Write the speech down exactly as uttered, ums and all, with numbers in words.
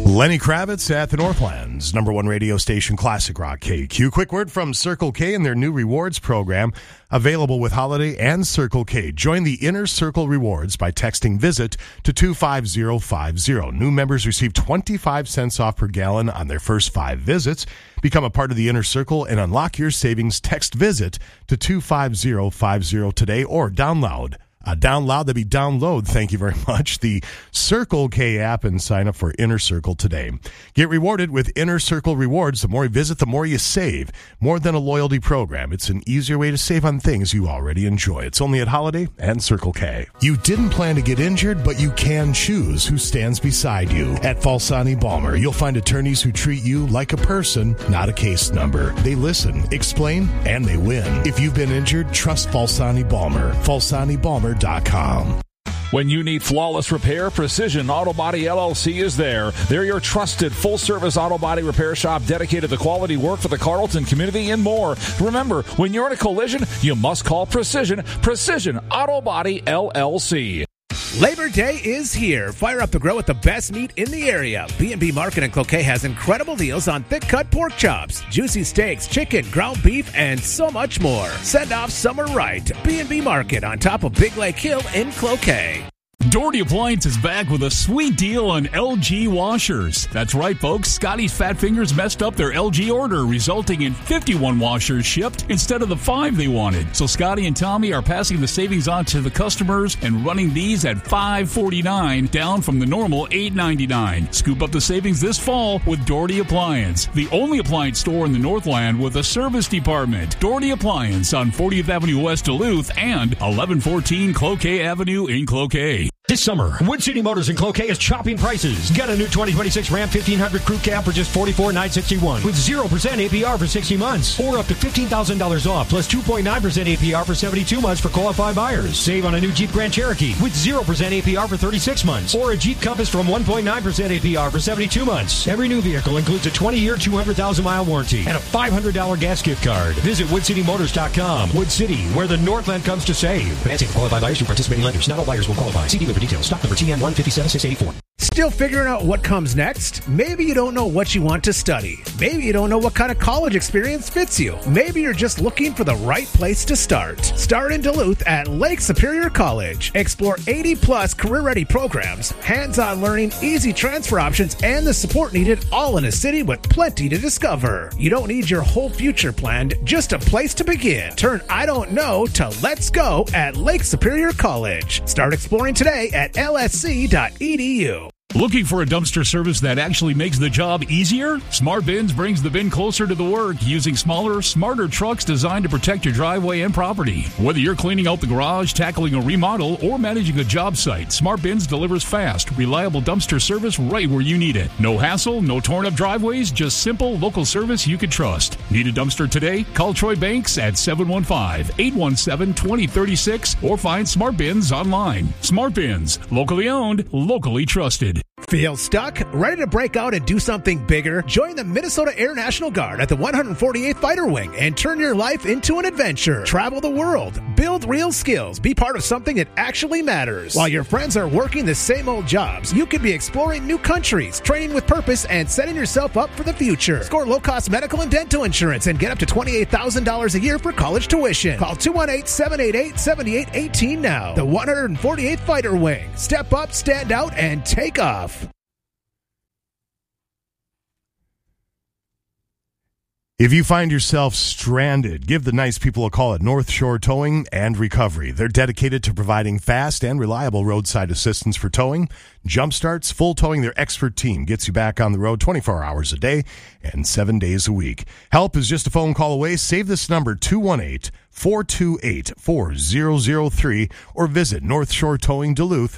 Lenny Kravitz at the Northland's number one radio station, Classic Rock K Q. Quick word from Circle K and their new rewards program, available with Holiday and Circle K. Join the Inner Circle Rewards by texting VISIT to two five zero five zero. New members receive twenty-five cents off per gallon on their first five visits. Become a part of the Inner Circle and unlock your savings. Text VISIT to two five zero five zero today or download. Uh, download, that'd be download, thank you very much, the Circle K app and sign up for Inner Circle today. Get rewarded with Inner Circle Rewards. The more you visit, the more you save. More than a loyalty program, it's an easier way to save on things you already enjoy. It's only at Holiday and Circle K. You didn't plan to get injured, but you can choose who stands beside you. At Falsani Balmer, you'll find attorneys who treat you like a person, not a case number. They listen, explain, and they win. If you've been injured, trust Falsani Balmer. Falsani Balmer dot com. When you need flawless repair, Precision Auto Body L L C is there. They're your trusted full-service auto body repair shop dedicated to quality work for the Carlton community and more. Remember, when you're in a collision, you must call Precision. Precision Auto Body L L C. Labor Day is here. Fire up the grill with the best meat in the area. B and B Market in Cloquet has incredible deals on thick-cut pork chops, juicy steaks, chicken, ground beef, and so much more. Send off summer right. B and B Market on top of Big Lake Hill in Cloquet. Doherty Appliance is back with a sweet deal on L G washers. That's right, folks. Scotty's Fat Fingers messed up their L G order, resulting in fifty-one washers shipped instead of the five they wanted. So Scotty and Tommy are passing the savings on to the customers and running these at five forty-nine, down from the normal eight ninety-nine. Scoop up the savings this fall with Doherty Appliance, the only appliance store in the Northland with a service department. Doherty Appliance on fortieth Avenue West Duluth and eleven fourteen Cloquet Avenue in Cloquet. This summer, Wood City Motors in Cloquet is chopping prices. Get a new twenty twenty-six Ram fifteen hundred Crew Cab for just forty-four thousand nine hundred sixty-one dollars with zero percent A P R for sixty months, or up to fifteen thousand dollars off plus two point nine percent A P R for seventy-two months for qualified buyers. Save on a new Jeep Grand Cherokee with zero percent A P R for thirty-six months, or a Jeep Compass from one point nine percent A P R for seventy-two months. Every new vehicle includes a twenty-year, two hundred thousand mile warranty and a five hundred dollars gas gift card. Visit wood city motors dot com. Wood City, where the Northland comes to save. Financing for qualified buyers through participating lenders. Not all buyers will qualify. See dealer for details. Stock number T N one five seven six eight four. Still figuring out what comes next? Maybe you don't know what you want to study. Maybe you don't know what kind of college experience fits you. Maybe you're just looking for the right place to start. Start in Duluth at Lake Superior College. Explore eighty plus career-ready programs, hands-on learning, easy transfer options, and the support needed, all in a city with plenty to discover. You don't need your whole future planned, just a place to begin. Turn I don't know to let's go at Lake Superior College. Start exploring today at L S C dot E D U. Looking for a dumpster service that actually makes the job easier? Smart Bins brings the bin closer to the work using smaller, smarter trucks designed to protect your driveway and property. Whether you're cleaning out the garage, tackling a remodel, or managing a job site, Smart Bins delivers fast, reliable dumpster service right where you need it. No hassle, no torn up driveways, just simple local service you can trust. Need a dumpster today? Call Troy Banks at seven one five, eight one seven, two zero three six or find Smart Bins online. Smart Bins, locally owned, locally trusted. Feel stuck? Ready to break out and do something bigger? Join the Minnesota Air National Guard at the one hundred forty-eighth Fighter Wing and turn your life into an adventure. Travel the world, build real skills, be part of something that actually matters. While your friends are working the same old jobs, you could be exploring new countries, training with purpose, and setting yourself up for the future. Score low-cost medical and dental insurance and get up to twenty-eight thousand dollars a year for college tuition. Call two one eight, seven eight eight, seven eight one eight now. The one hundred forty-eighth Fighter Wing. Step up, stand out, and take off. If you find yourself stranded, give the nice people a call at North Shore Towing and Recovery. They're dedicated to providing fast and reliable roadside assistance for towing, jump starts, full towing. Their expert team gets you back on the road twenty-four hours a day and seven days a week. Help is just a phone call away. Save this number, two one eight, four two eight, four zero zero three, or visit north shore towing duluth